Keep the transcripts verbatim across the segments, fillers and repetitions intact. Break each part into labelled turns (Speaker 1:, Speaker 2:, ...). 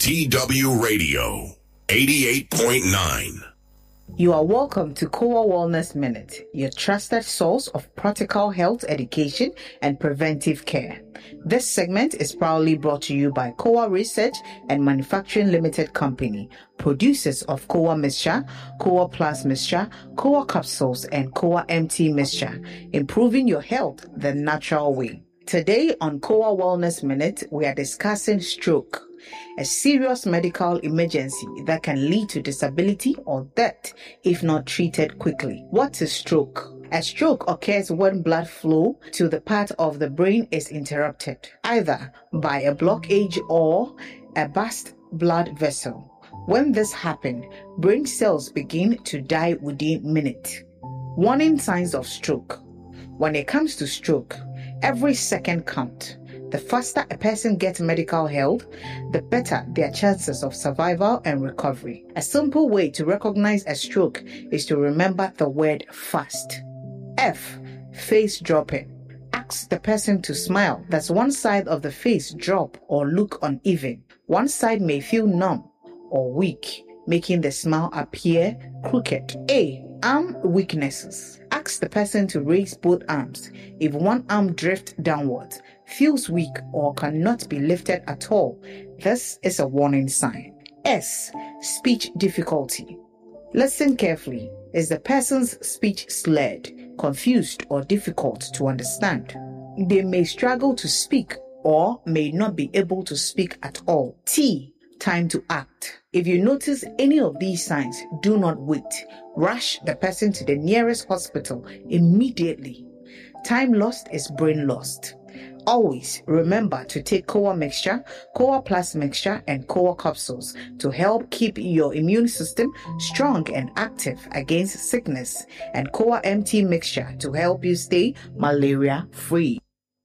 Speaker 1: T W Radio eighty-eight point nine.
Speaker 2: You are welcome to C O A Wellness Minute, your trusted source of practical health education and preventive care. This segment is proudly brought to you by C O A Research and Manufacturing Limited Company, producers of C O A Mixture, C O A Plus Mixture, C O A Capsules, and C O A M T Mixture, improving your health the natural way. Today on C O A Wellness Minute, we are discussing stroke, a serious medical emergency that can lead to disability or death if not treated quickly. What is stroke? A stroke occurs when blood flow to the part of the brain is interrupted, either by a blockage or a burst blood vessel. When this happens, brain cells begin to die within minutes. Warning signs of stroke. When it comes to stroke, every second counts. The faster a person gets medical help, the better their chances of survival and recovery. A simple way to recognize a stroke is to remember the word fast. F. Face dropping. Ask the person to smile. That's one side of the face drop or look uneven. One side may feel numb or weak, making the smile appear crooked. A. Arm weaknesses. Ask the person to raise both arms. If one arm drifts downwards, feels weak, or cannot be lifted at all, this is a warning sign. S. Speech difficulty. Listen carefully. Is the person's speech slurred, confused, or difficult to understand? They may struggle to speak or may not be able to speak at all. T. Time to act. If you notice any of these signs, do not wait. Rush the person to the nearest hospital immediately. Time lost is brain lost. Always remember to take C O A Mixture, C O A Plus Mixture, and C O A Capsules to help keep your immune system strong and active against sickness, and C O A M T Mixture to help you stay malaria-free.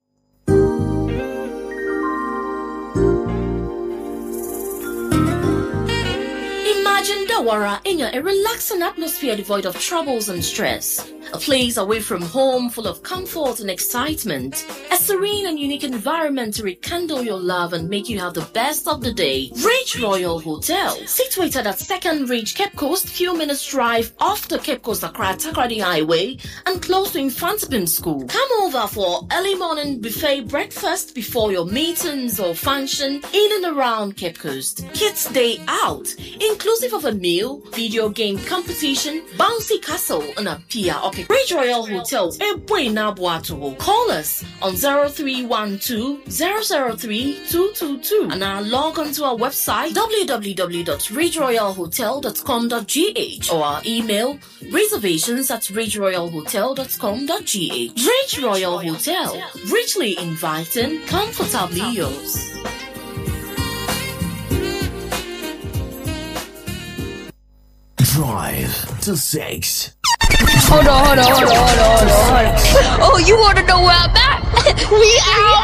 Speaker 3: Imagine Dawara in a relaxing atmosphere devoid of troubles and stress. A place away from home full of comfort and excitement. A serene and unique environment to rekindle your love and make you have the best of the day. Ridge Royal Hotel. Situated at Second Ridge, Cape Coast, few minutes drive off the Cape Coast Accra Takoradi Highway and close to Infantibim School. Come over for early morning buffet breakfast before your meetings or function in and around Cape Coast. Kids Day Out, inclusive of a meal, video game competition, bouncy castle, and a pier up. Ridge Royal Hotel, call us on zero three one two, zero zero three, two two two and now log on to our website w w w dot ridge royal hotel dot com dot g h or our email reservations at ridge royal hotel dot com dot g h. Ridge Royal Hotel, richly inviting, comfortably yours.
Speaker 4: Drive to six.
Speaker 5: Hold on, hold on, hold on, hold on, hold on. Oh, you want to know where I'm at? We out.